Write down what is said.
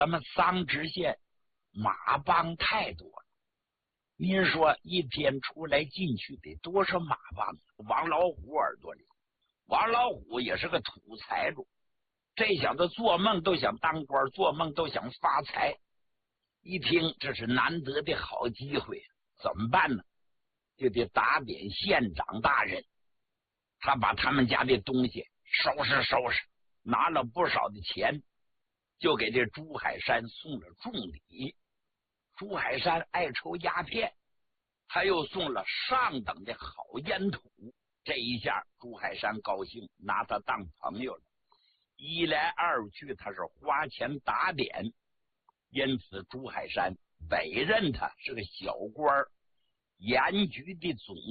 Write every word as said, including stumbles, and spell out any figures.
咱们桑植县马帮太多了，您说一天出来进去得多少马帮？王老虎耳朵里，王老虎也是个土财主，这小子做梦都想当官，做梦都想发财。一听这是难得的好机会，怎么办呢？就得打点县长大人。他把他们家的东西收拾收拾，拿了不少的钱，就给这朱海山送了重礼。朱海山爱抽鸦片，他又送了上等的好烟土。这一下朱海山高兴，拿他当朋友了。一来二去，他是花钱打点，因此朱海山委任他是个小官，盐局的总